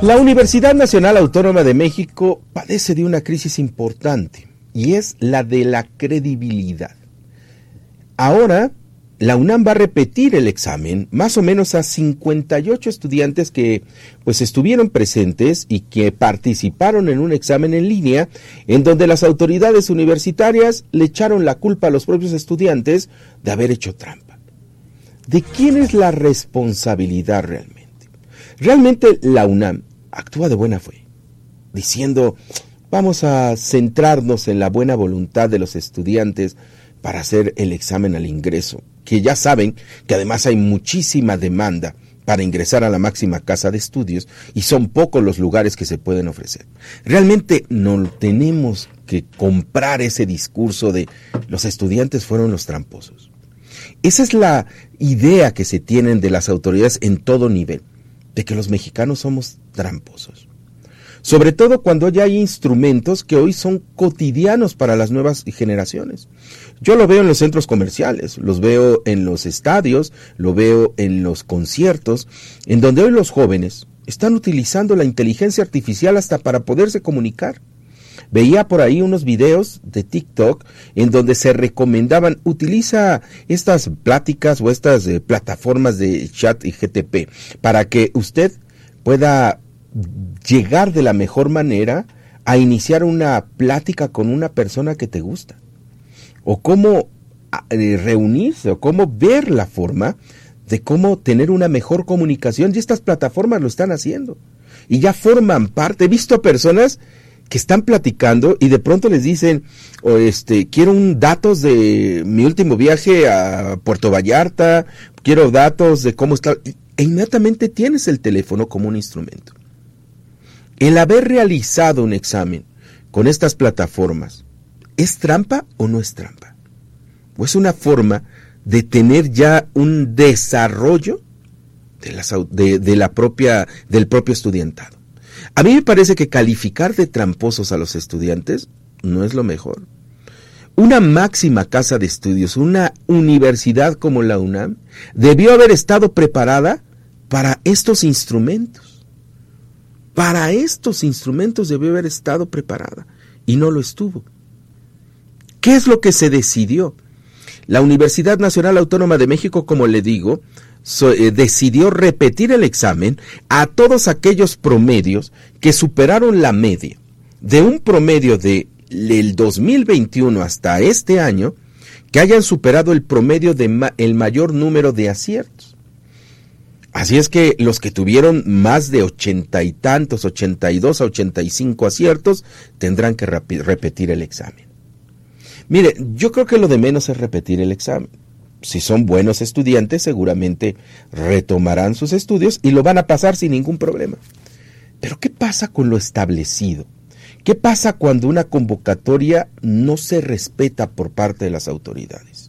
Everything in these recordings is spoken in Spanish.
La Universidad Nacional Autónoma de México padece de una crisis importante y es la de la credibilidad. Ahora, la UNAM va a repetir el examen más o menos a 58 estudiantes que pues estuvieron presentes y que participaron en un examen en línea en donde las autoridades universitarias le echaron la culpa a los propios estudiantes de haber hecho trampa. ¿De quién es la responsabilidad realmente? Realmente la UNAM actúa de buena fe, diciendo, vamos a centrarnos en la buena voluntad de los estudiantes para hacer el examen al ingreso, que ya saben que además hay muchísima demanda para ingresar a la máxima casa de estudios y son pocos los lugares que se pueden ofrecer. Realmente no tenemos que comprar ese discurso de los estudiantes fueron los tramposos. Esa es la idea que se tienen de las autoridades en todo nivel, de que los mexicanos somos tramposos. Sobre todo cuando ya hay instrumentos que hoy son cotidianos para las nuevas generaciones. Yo lo veo en los centros comerciales, los veo en los estadios, lo veo en los conciertos, en donde hoy los jóvenes están utilizando la inteligencia artificial hasta para poderse comunicar. Veía por ahí unos videos de TikTok en donde se recomendaban, utiliza estas pláticas o estas plataformas de chat y GTP para que usted pueda llegar de la mejor manera a iniciar una plática con una persona que te gusta. O cómo reunirse, o cómo ver la forma de cómo tener una mejor comunicación. Y estas plataformas lo están haciendo. Y ya forman parte. He visto a personas que están platicando y de pronto les dicen, quiero datos de mi último viaje a Puerto Vallarta, quiero datos de cómo está, e inmediatamente tienes el teléfono como un instrumento. El haber realizado un examen con estas plataformas, ¿es trampa o no es trampa? ¿O es una forma de tener ya un desarrollo del propio estudiantado? A mí me parece que calificar de tramposos a los estudiantes no es lo mejor. Una máxima casa de estudios, una universidad como la UNAM, debió haber estado preparada para estos instrumentos. Para estos instrumentos debió haber estado preparada y no lo estuvo. ¿Qué es lo que se decidió? La Universidad Nacional Autónoma de México, como le digo, decidió repetir el examen a todos aquellos promedios que superaron la media. De un promedio del 2021 hasta este año, que hayan superado el promedio el mayor número de aciertos. Así es que los que tuvieron más de 80 y tantos, 82 a 85 aciertos, tendrán que repetir el examen. Mire, yo creo que lo de menos es repetir el examen. Si son buenos estudiantes, seguramente retomarán sus estudios y lo van a pasar sin ningún problema. Pero ¿qué pasa con lo establecido? ¿Qué pasa cuando una convocatoria no se respeta por parte de las autoridades?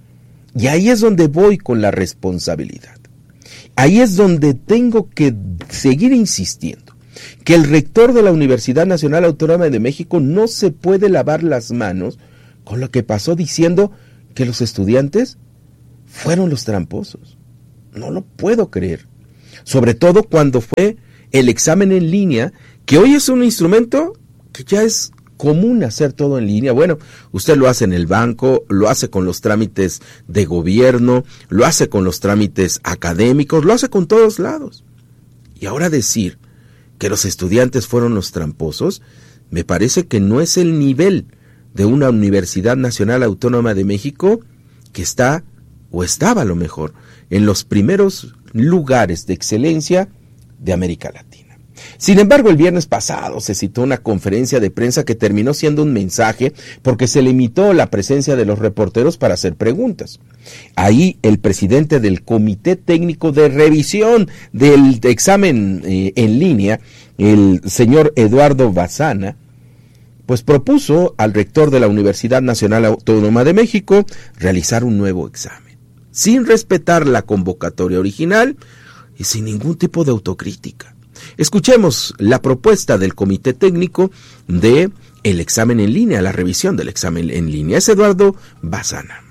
Y ahí es donde voy con la responsabilidad. Ahí es donde tengo que seguir insistiendo, que el rector de la Universidad Nacional Autónoma de México no se puede lavar las manos con lo que pasó diciendo que los estudiantes fueron los tramposos. No lo puedo creer. Sobre todo cuando fue el examen en línea, que hoy es un instrumento que ya es común hacer todo en línea. Bueno, usted lo hace en el banco, lo hace con los trámites de gobierno, lo hace con los trámites académicos, lo hace con todos lados. Y ahora decir que los estudiantes fueron los tramposos, me parece que no es el nivel de una Universidad Nacional Autónoma de México que está, o estaba a lo mejor, en los primeros lugares de excelencia de América Latina. Sin embargo, el viernes pasado se citó una conferencia de prensa que terminó siendo un mensaje porque se limitó la presencia de los reporteros para hacer preguntas. Ahí el presidente del Comité Técnico de Revisión del examen en línea, el señor Eduardo Bazana, pues propuso al rector de la Universidad Nacional Autónoma de México realizar un nuevo examen, sin respetar la convocatoria original y sin ningún tipo de autocrítica. Escuchemos la propuesta del Comité Técnico de el examen en línea, la revisión del examen en línea. Es Eduardo Bazana.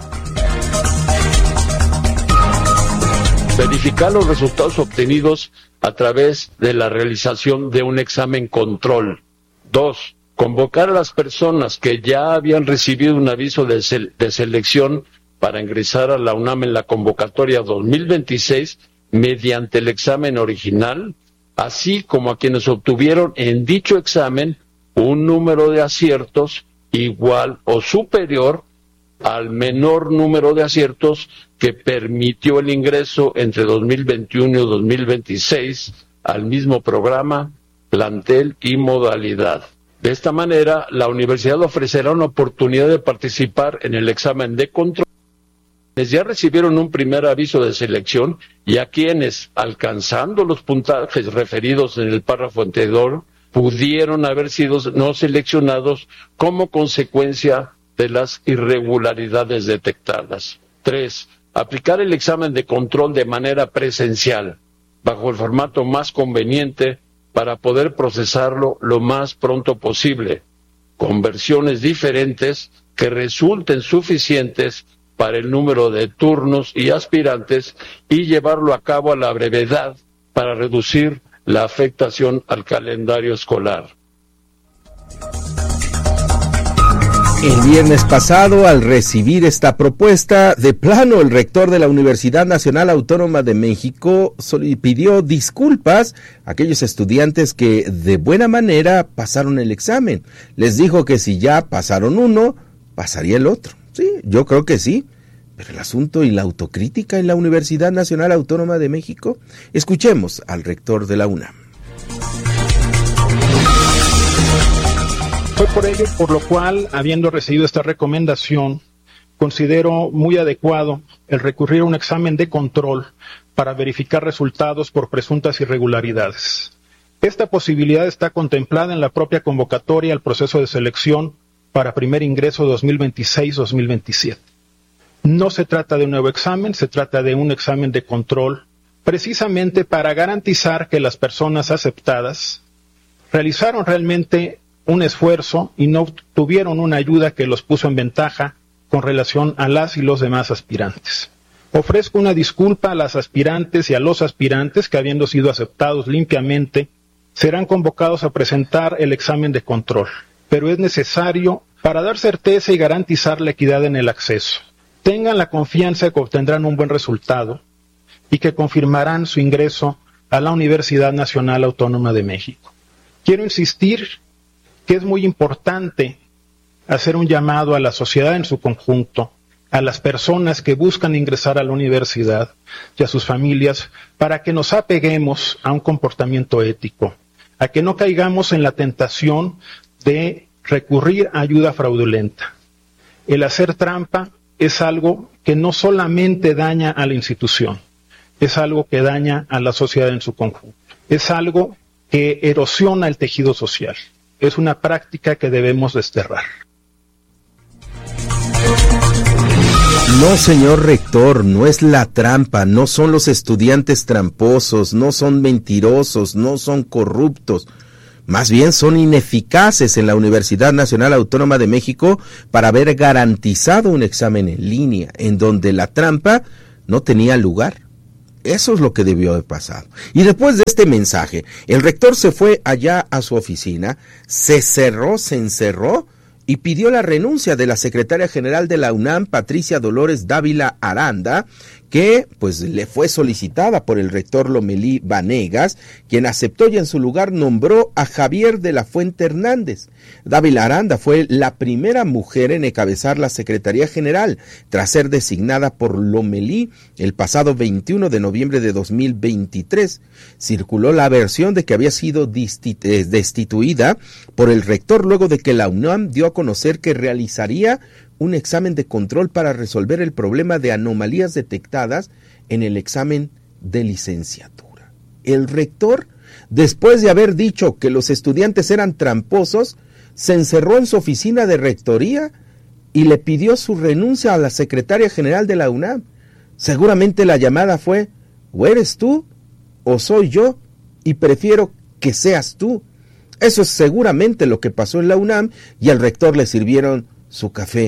Verificar los resultados obtenidos a través de la realización de un examen control. 2. Convocar a las personas que ya habían recibido un aviso de selección para ingresar a la UNAM en la convocatoria 2026 mediante el examen original, así como a quienes obtuvieron en dicho examen un número de aciertos igual o superior al menor número de aciertos que permitió el ingreso entre 2021 y 2026 al mismo programa, plantel y modalidad. De esta manera, la universidad ofrecerá una oportunidad de participar en el examen de control a quienes ya recibieron un primer aviso de selección y a quienes, alcanzando los puntajes referidos en el párrafo anterior, pudieron haber sido no seleccionados como consecuencia de las irregularidades detectadas. 3. Aplicar el examen de control de manera presencial, bajo el formato más conveniente para poder procesarlo lo más pronto posible, con versiones diferentes que resulten suficientes para el número de turnos y aspirantes y llevarlo a cabo a la brevedad para reducir la afectación al calendario escolar. El viernes pasado, al recibir esta propuesta, de plano el rector de la Universidad Nacional Autónoma de México pidió disculpas a aquellos estudiantes que de buena manera pasaron el examen. Les dijo que si ya pasaron uno, pasaría el otro. Sí, yo creo que sí. Pero el asunto y la autocrítica en la Universidad Nacional Autónoma de México, escuchemos al rector de la UNAM. Fue por ello por lo cual, habiendo recibido esta recomendación, considero muy adecuado el recurrir a un examen de control para verificar resultados por presuntas irregularidades. Esta posibilidad está contemplada en la propia convocatoria al proceso de selección para primer ingreso 2026-2027. No se trata de un nuevo examen, se trata de un examen de control, precisamente para garantizar que las personas aceptadas realizaron realmente un esfuerzo y no tuvieron una ayuda que los puso en ventaja con relación a las y los demás aspirantes. Ofrezco una disculpa a las aspirantes y a los aspirantes que, habiendo sido aceptados limpiamente, serán convocados a presentar el examen de control, pero es necesario para dar certeza y garantizar la equidad en el acceso. Tengan la confianza de que obtendrán un buen resultado y que confirmarán su ingreso a la Universidad Nacional Autónoma de México. Quiero insistir que es muy importante hacer un llamado a la sociedad en su conjunto, a las personas que buscan ingresar a la universidad y a sus familias, para que nos apeguemos a un comportamiento ético, a que no caigamos en la tentación de recurrir a ayuda fraudulenta. El hacer trampa es algo que no solamente daña a la institución, es algo que daña a la sociedad en su conjunto, es algo que erosiona el tejido social. Es una práctica que debemos desterrar. No, señor rector, no es la trampa, no son los estudiantes tramposos, no son mentirosos, no son corruptos. Más bien son ineficaces en la Universidad Nacional Autónoma de México para haber garantizado un examen en línea, en donde la trampa no tenía lugar. Eso es lo que debió haber pasado. Y después de este mensaje, el rector se fue allá a su oficina, se encerró y pidió la renuncia de la secretaria general de la UNAM, Patricia Dolores Dávila Aranda, que pues le fue solicitada por el rector Lomelí Vanegas, quien aceptó y en su lugar nombró a Javier de la Fuente Hernández. Dávila Aranda fue la primera mujer en encabezar la Secretaría General, tras ser designada por Lomelí el pasado 21 de noviembre de 2023. Circuló la versión de que había sido destituida por el rector luego de que la UNAM dio a conocer que realizaría un examen de control para resolver el problema de anomalías detectadas en el examen de licenciatura. El rector, después de haber dicho que los estudiantes eran tramposos, se encerró en su oficina de rectoría y le pidió su renuncia a la secretaria general de la UNAM. Seguramente la llamada fue: ¿o eres tú o soy yo? Y prefiero que seas tú. Eso es seguramente lo que pasó en la UNAM, y al rector le sirvieron su café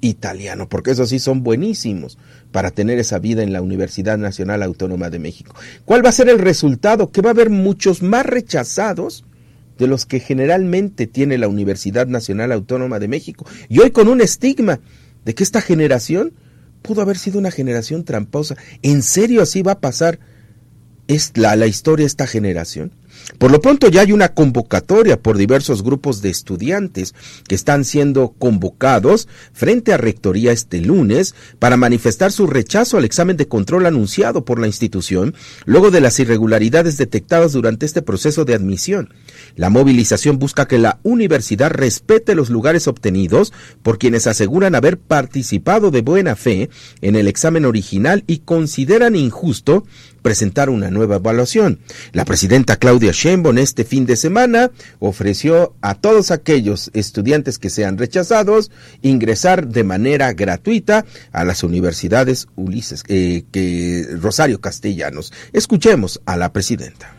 italiano, porque esos sí son buenísimos para tener esa vida en la Universidad Nacional Autónoma de México. ¿Cuál va a ser el resultado? Que va a haber muchos más rechazados de los que generalmente tiene la Universidad Nacional Autónoma de México. Y hoy con un estigma de que esta generación pudo haber sido una generación tramposa. ¿En serio así va a pasar la historia de esta generación? Por lo pronto ya hay una convocatoria por diversos grupos de estudiantes que están siendo convocados frente a Rectoría este lunes para manifestar su rechazo al examen de control anunciado por la institución luego de las irregularidades detectadas durante este proceso de admisión. La movilización busca que la universidad respete los lugares obtenidos por quienes aseguran haber participado de buena fe en el examen original y consideran injusto presentar una nueva evaluación. La presidenta Claudia Sheinbaum este fin de semana ofreció a todos aquellos estudiantes que sean rechazados ingresar de manera gratuita a las universidades Rosario Castellanos. Escuchemos a la presidenta.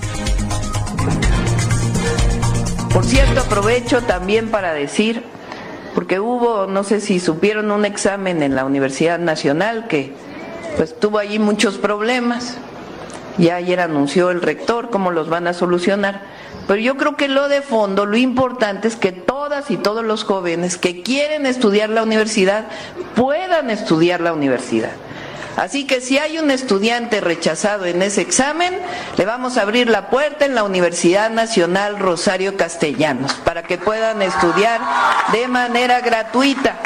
Por cierto, aprovecho también para decir, porque hubo, no sé si supieron, un examen en la Universidad Nacional que pues tuvo allí muchos problemas. Ya ayer anunció el rector cómo los van a solucionar. Pero yo creo que lo de fondo, lo importante es que todas y todos los jóvenes que quieren estudiar la universidad puedan estudiar la universidad. Así que si hay un estudiante rechazado en ese examen, le vamos a abrir la puerta en la Universidad Nacional Rosario Castellanos para que puedan estudiar de manera gratuita.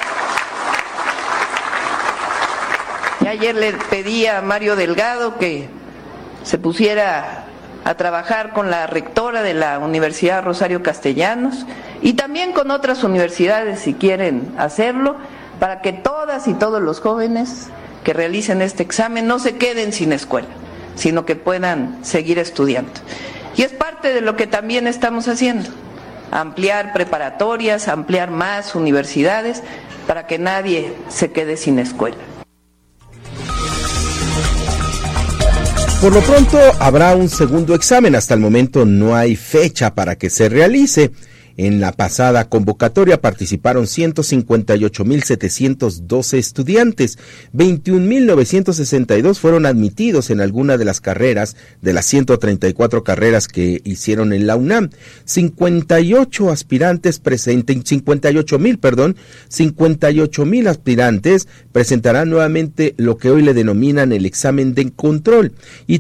Y ayer le pedí a Mario Delgado que se pusiera a trabajar con la rectora de la Universidad Rosario Castellanos y también con otras universidades si quieren hacerlo, para que todas y todos los jóvenes que realicen este examen no se queden sin escuela, sino que puedan seguir estudiando. Y es parte de lo que también estamos haciendo, ampliar preparatorias, ampliar más universidades para que nadie se quede sin escuela. Por lo pronto habrá un segundo examen. Hasta el momento no hay fecha para que se realice. En la pasada convocatoria participaron 158,712 estudiantes, 21,962 fueron admitidos en alguna de las carreras de las 134 carreras que hicieron en la UNAM. 58,000 aspirantes presentarán nuevamente lo que hoy le denominan el examen de control y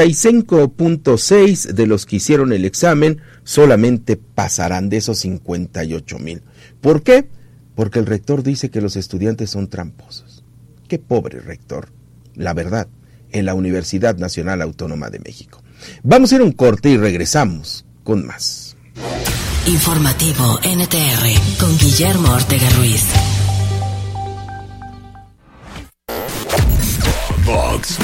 35,6 de los que hicieron el examen solamente pasarán de esos 58,000. ¿Por qué? Porque el rector dice que los estudiantes son tramposos. Qué pobre rector, la verdad, en la Universidad Nacional Autónoma de México. Vamos a ir a un corte y regresamos con más. Informativo NTR con Guillermo Ortega Ruiz. Vox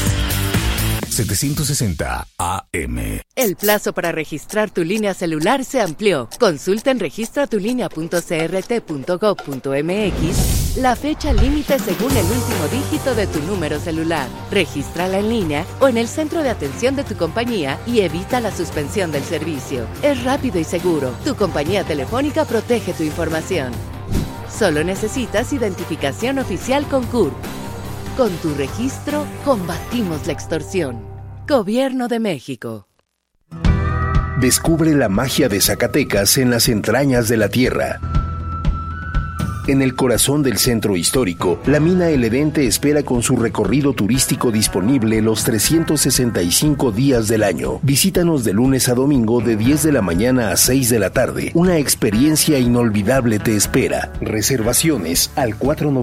760 AM. El plazo para registrar tu línea celular se amplió. Consulta en registratulínea.crt.gov.mx la fecha límite según el último dígito de tu número celular. Regístrala en línea o en el centro de atención de tu compañía y evita la suspensión del servicio. Es rápido y seguro. Tu compañía telefónica protege tu información. Solo necesitas identificación oficial con CURP. Con tu registro, combatimos la extorsión. Gobierno de México. Descubre la magia de Zacatecas en las entrañas de la tierra. En el corazón del centro histórico, la mina El Edén te espera con su recorrido turístico disponible los 365 días del año. Visítanos de lunes a domingo de 10 de la mañana a 6 de la tarde. Una experiencia inolvidable te espera. Reservaciones al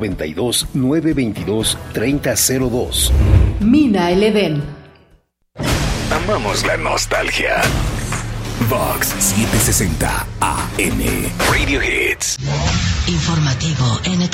492-922-3002. Mina El Edén. Amamos la nostalgia. Vox 760 AM. Radio Hits. Informativo NTR.